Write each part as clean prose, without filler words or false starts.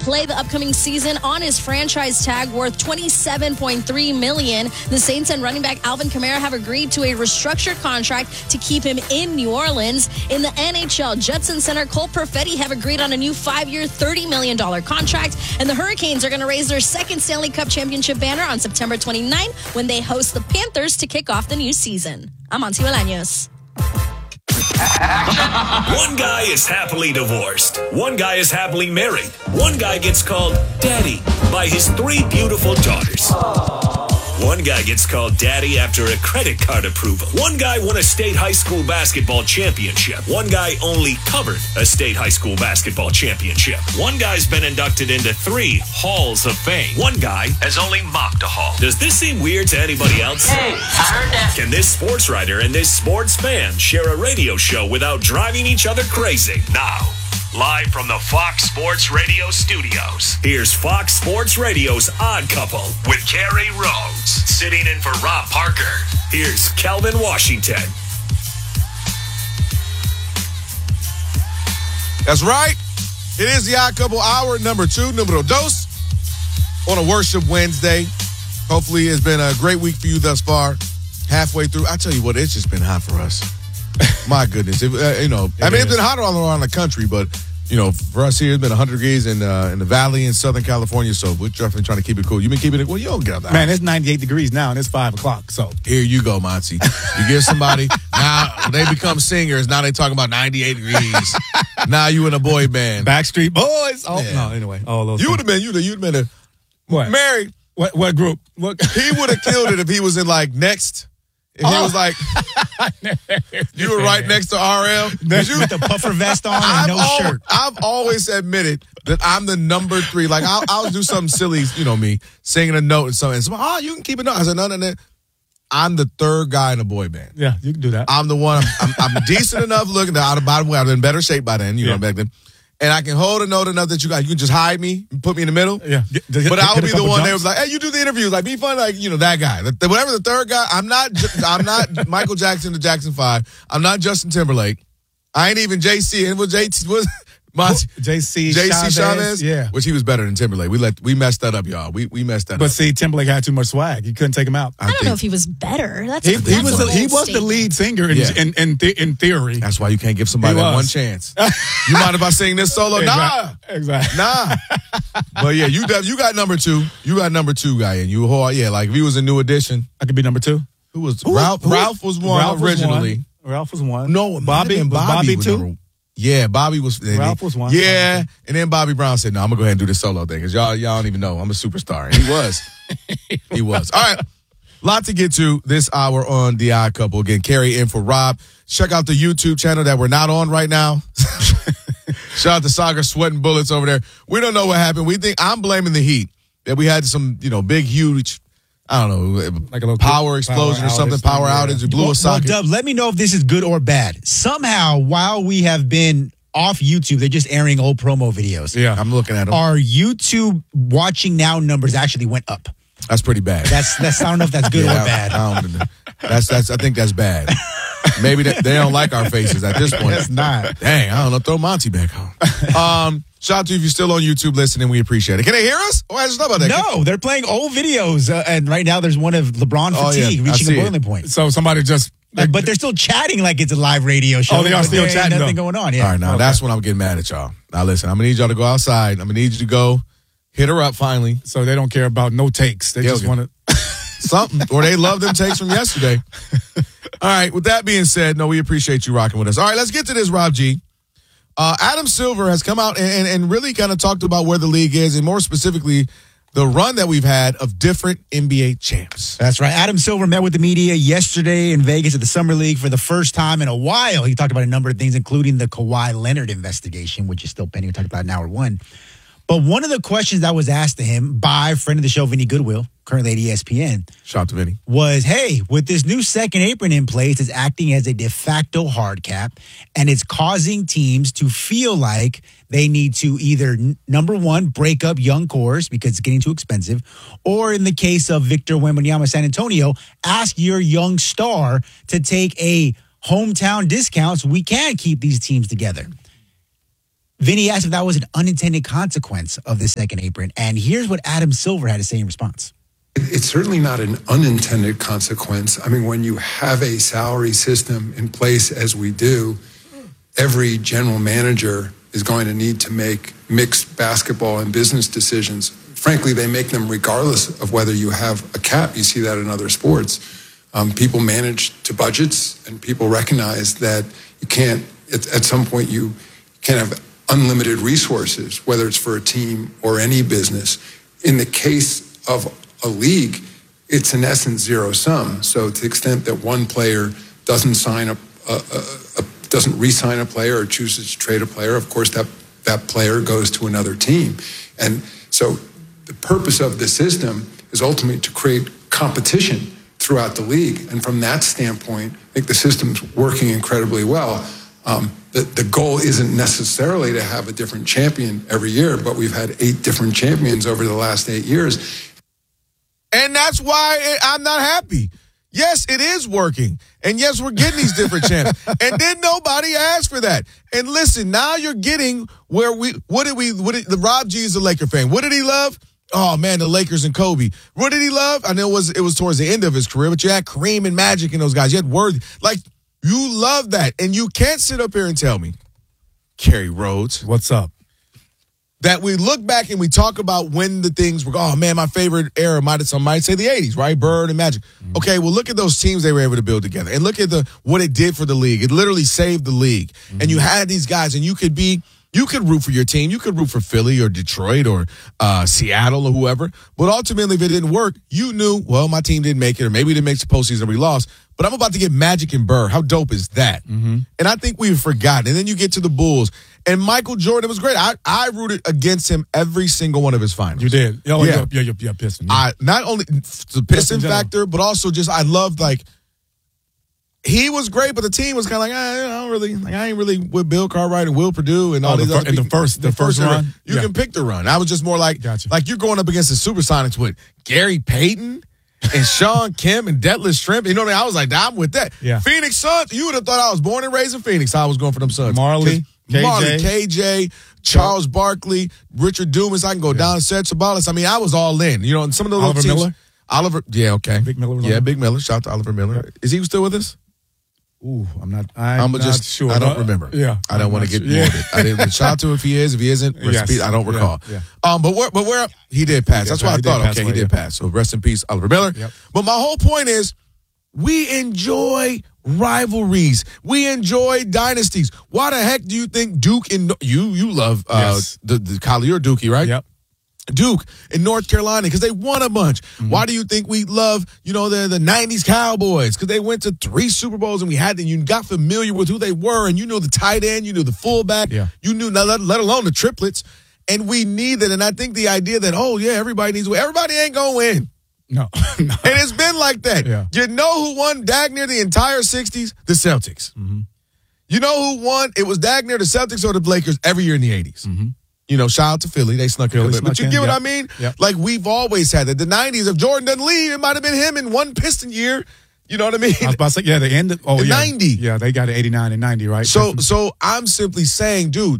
play the upcoming season on his franchise tag worth $27.3 million. The Saints and running back Alvin Kamara have agreed to a restructured contract to keep him in New Orleans. In the NHL, Jets and center Cole Perfetti have agreed on a new 5-year, $30 million contract. And the Hurricanes are going to raise their second Stanley Cup championship banner on September 29th when they host the Panthers to kick off the new season. I'm Auntie Bolaños. One guy is happily divorced. One guy is happily married. One guy gets called daddy by his 3 beautiful daughters. One guy gets called daddy after a credit card approval. One guy won a state high school basketball championship. One guy only covered a state high school basketball championship. One guy's been inducted into 3 halls of fame. One guy has only mopped a hall. Does this seem weird to anybody else? Hey, I heard that. Can this sports writer and this sports fan share a radio show without driving each other crazy? Now, live from the Fox Sports Radio studios, here's Fox Sports Radio's Odd Couple with Carrie Rhodes. Sitting in for Rob Parker, here's Kelvin Washington. That's right. It is the Odd Couple hour number 2, numero dos, on a Worship Wednesday. Hopefully it's been a great week for you thus far. Halfway through, I tell you what, it's just been hot for us. My goodness. It's been hotter all around the country, but, for us here, it's been 100 degrees in the valley in Southern California, so we're definitely trying to keep it cool. You've been keeping it, well, you don't get that. Man, it's 98 degrees now, and it's 5 o'clock, so. Here you go, Monty. You give somebody, now they become singers, now they talking about 98 degrees. Now you in a boy band. Backstreet Boys. Oh, Yeah. no, anyway. All those You'd things. have been What? married. What group? What? He would have killed it if he was in, Next. If he was you were right next to RL. With the puffer vest on and no shirt. I've always admitted that I'm the number 3. I'll do something silly, me, singing a note and something. And somebody, you can keep it note. I said, no. I'm the 3rd guy in a boy band. Yeah, you can do that. I'm the one. I'm decent enough looking. By the way, I'm in better shape by then, back then. And I can hold a note enough that you can just hide me and put me in the middle. Yeah. But I would be the one that was like, hey, you do the interviews. Be fun. That guy. Whatever the 3rd guy. I'm not Michael Jackson to Jackson 5. I'm not Justin Timberlake. I ain't even JC. And was JC Chavez? Yeah. Which he was better than Timberlake. We messed that up, y'all. We messed that up. But see, Timberlake had too much swag. You couldn't take him out. I don't know if he was better. He was the lead singer in theory. That's why you can't give somebody that one chance. You mind if I sing this solo? Exactly. Nah. But yeah, you got number 2. You got number 2 guy, and if he was a new addition, I could be number 2. Who was Ralph? Ralph was one originally. Ralph was one. No, Bobby was 2. Yeah, Bobby was. Ralph was one. Yeah, and then Bobby Brown said, "No, I'm gonna go ahead and do this solo thing because y'all don't even know I'm a superstar." And he was. He was. All right, lot to get to this hour on The Odd Couple. Again, Carrie in for Rob. Check out the YouTube channel that we're not on right now. Shout out to Saga Sweating Bullets over there. We don't know what happened. I'm blaming the heat that we had some big huge. I don't know, like a little power explosion or something, power outage. It blew a socket. Dub, let me know if this is good or bad. Somehow, while we have been off YouTube, they're just airing old promo videos. Yeah, I'm looking at them. Our YouTube watching now numbers actually went up. That's pretty bad. I don't know if that's good or bad. I think that's bad. Maybe they don't like our faces at this point. That's not. Dang, I don't know. Throw Monty back home. Shout out to you if you're still on YouTube listening. We appreciate it. Can they hear us? Oh, I just know about that. No, they're playing old videos. And right now there's one of LeBron fatigue reaching a boiling point. So somebody just... But they're still chatting like it's a live radio show. Oh, they are still chatting. Nothing going on. Yeah. All right, now that's when I'm getting mad at y'all. Now listen, I'm going to need y'all to go outside. I'm going to need you to go hit her up finally. So they don't care about no takes. They just want to... Something. Or they love them takes from yesterday. All right, with that being said, we appreciate you rocking with us. All right, let's get to this, Rob G. Adam Silver has come out and really kind of talked about where the league is, and more specifically, the run that we've had of different NBA champs. That's right. Adam Silver met with the media yesterday in Vegas at the Summer League for the first time in a while. He talked about a number of things, including the Kawhi Leonard investigation, which is still pending. We talked about in hour 1. But one of the questions that was asked to him by a friend of the show, Vinny Goodwill, currently at ESPN, shout out to Vinny, was, hey, with this new second apron in place, it's acting as a de facto hard cap, and it's causing teams to feel like they need to either, number one, break up young cores because it's getting too expensive, or in the case of Victor Wembanyama San Antonio, ask your young star to take a hometown discount so we can keep these teams together. Vinny asked if that was an unintended consequence of the second apron, and here's what Adam Silver had to say in response. It's certainly not an unintended consequence. I mean, when you have a salary system in place as we do, every general manager is going to need to make mixed basketball and business decisions. Frankly, they make them regardless of whether you have a cap. You see that in other sports. People manage to budgets, and people recognize that you can't, at some point, you can't have unlimited resources, whether it's for a team or any business. In the case of a league, it's in essence zero sum. So to the extent that one player doesn't doesn't re-sign a player or chooses to trade a player, of course that player goes to another team. And so the purpose of the system is ultimately to create competition throughout the league. And from that standpoint, I think the system's working incredibly well. The goal isn't necessarily to have a different champion every year, but we've had 8 different champions over the last 8 years. And that's why I'm not happy. Yes, it is working. And yes, we're getting these different champs. And then nobody asked for that. And listen, now you're getting where the Rob G is a Laker fan. What did he love? Oh man, the Lakers and Kobe. What did he love? I know it was towards the end of his career, but you had Kareem and Magic and those guys. You had Worthy. Like, you love that. And you can't sit up here and tell me, Kerry Rhodes, what's up? That we look back and we talk about when the things were, oh man, my favorite era might say the 80s, right? Bird and Magic. Mm-hmm. Okay, well, look at those teams they were able to build together. And look at what it did for the league. It literally saved the league. Mm-hmm. And you had these guys, and you could root for your team. You could root for Philly or Detroit or Seattle or whoever. But ultimately, if it didn't work, you knew, well, my team didn't make it, or maybe it didn't make the postseason, we lost. But I'm about to get Magic and Bird. How dope is that? Mm-hmm. And I think we've forgotten. And then you get to the Bulls. And Michael Jordan was great. I rooted against him every single one of his finals. You did? Yeah, Piston. Yeah. Not only the Piston factor, but also just I loved, like, he was great, but the team was kind of like, I ain't really with Bill Cartwright and Will Purdue and all these other people. The first run? You can pick the run. I was just more like, like you're going up against the Supersonics with Gary Payton and Sean Kemp and Detlef Schrempf. You know what I mean? I was like, I'm with that. Yeah. Phoenix Suns, you would have thought I was born and raised in Phoenix. I was going for them Suns. Marley, KJ, Charles Barkley, Richard Dumas. I can go down Serge Sabalas. I mean, I was all in. You know, and some of those Oliver teams, Miller? Yeah, okay. Big Miller. Big Miller. Shout out to Oliver Miller. Is he still with us? Ooh, I'm not sure. I don't remember. Yeah. I don't want to get morbid. I didn't shout out to him if he is. If he isn't, rest I don't recall. Yeah. But where he did pass. That's why I thought, okay, he did pass. So rest in peace, Oliver Miller. Yep. But my whole point is, we enjoy rivalries. We enjoy dynasties. Why the heck do you think Duke and you love the college? You're Dookie, right? Yep. Duke in North Carolina because they won a bunch. Mm-hmm. Why do you think we love, the 90s Cowboys? Because they went to 3 Super Bowls and you got familiar with who they were, and you knew the tight end, you knew the fullback, you knew, let alone the triplets. And we need that. And I think the idea that, everybody needs to win. Everybody ain't going to win. No. And it's been like that. Yeah. You know who won near the entire 60s? The Celtics. Mm-hmm. You know who won? It was near the Celtics or the Lakers every year in the 80s. Mm-hmm. Shout out to Philly. They snuck in. But you get what I mean? Yep. Like, we've always had that. The 90s, if Jordan doesn't leave, it might have been him in one Piston year. You know what I mean? I was about to say, the end of 90. Yeah, they got it 89 and 90, right? So I'm simply saying, dude,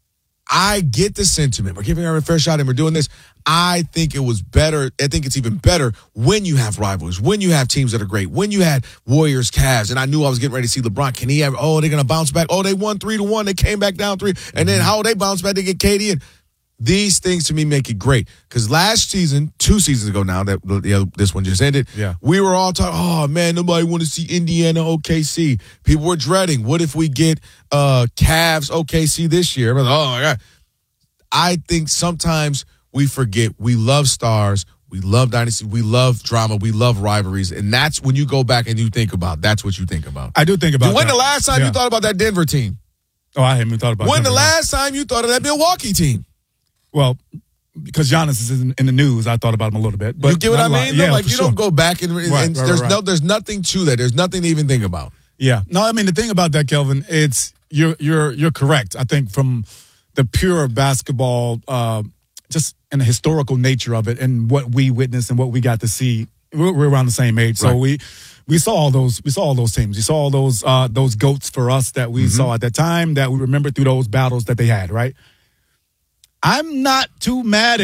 I get the sentiment. We're giving her a fair shot and we're doing this. I think it was better. I think it's even better when you have rivalries, when you have teams that are great, when you had Warriors, Cavs, and I knew I was getting ready to see LeBron. Can he have, they're going to bounce back. They won 3-1. They came back down 3. And then how they bounce back, they get KD. And these things to me make it great. Because last season, 2 seasons ago now, that this one just ended, we were all talking, oh man, nobody want to see Indiana OKC. People were dreading, what if we get Cavs OKC this year? Like, oh my God. I think sometimes we forget we love stars, we love dynasty, we love drama, we love rivalries, and that's when you go back and you think about, that's what you think about. I do think about When the last time you thought about that Denver team? Oh, I haven't even thought about When the last time you thought of that Milwaukee team? Well, because Giannis is in the news, I thought about him a little bit. But you get what I mean? Yeah, like, you don't go back and there's nothing to that. There's nothing to even think about. Yeah. No, I mean, the thing about that, Kelvin, it's you're correct. I think from the pure basketball, just in the historical nature of it and what we witnessed and what we got to see we're around the same age, so Right. we saw all those teams. We saw all those GOATs for us that we saw at that time that we remember through those battles that they had. Right. I'm not too mad